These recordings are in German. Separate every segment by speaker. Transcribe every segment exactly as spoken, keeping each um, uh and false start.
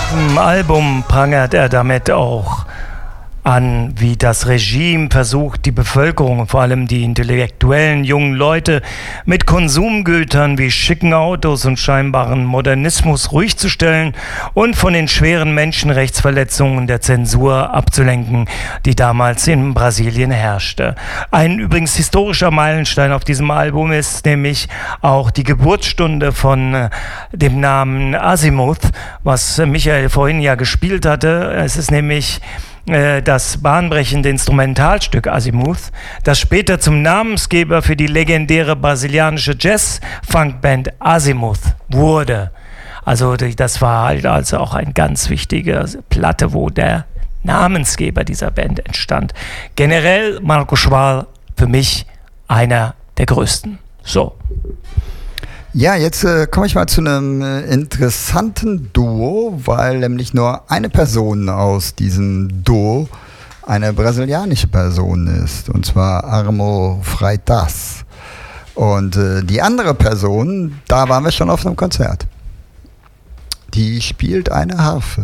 Speaker 1: diesem Album prangert er damit auch an, wie das Regime versucht, die Bevölkerung, vor allem die intellektuellen jungen Leute, mit Konsumgütern wie schicken Autos und scheinbaren Modernismus ruhig zu stellen und von den schweren Menschenrechtsverletzungen der Zensur abzulenken, die damals in Brasilien herrschte. Ein übrigens historischer Meilenstein auf diesem Album ist nämlich auch die Geburtsstunde von äh, dem Namen Azimuth, was äh, Michael vorhin ja gespielt hatte. Es ist nämlich das bahnbrechende Instrumentalstück Azimuth, das später zum Namensgeber für die legendäre brasilianische Jazz-Funkband Azimuth wurde. Also das war halt also auch eine ganz wichtige Platte, wo der Namensgeber dieser Band entstand. Generell Marco Schwal für mich einer der größten. So.
Speaker 2: Ja, jetzt äh, komme ich mal zu einem äh, interessanten Duo, weil nämlich nur eine Person aus diesem Duo eine brasilianische Person ist, und zwar Armo Freitas. Und äh, die andere Person, da waren wir schon auf einem Konzert. Die spielt eine Harfe.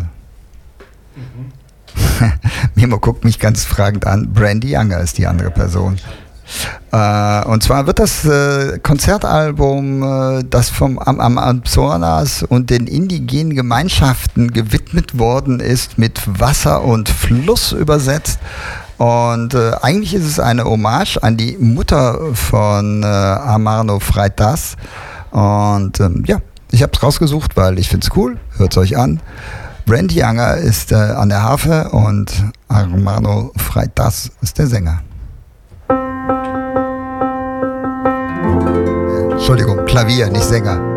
Speaker 2: Mhm. Mimo guckt mich ganz fragend an. Brandy Younger ist die andere Person. Äh, und zwar wird das äh, Konzertalbum, äh, das vom Am Am Amazonas und den indigenen Gemeinschaften gewidmet worden ist, mit Wasser und Fluss übersetzt. Und äh, eigentlich ist es eine Hommage an die Mutter von äh, Armando Freitas. Und ähm, ja, ich habe es rausgesucht, weil ich finde es cool. Hört es euch an. Brandy Younger ist äh, an der Harfe und Armando Freitas ist der Sänger. Entschuldigung, Klavier, nicht Sänger.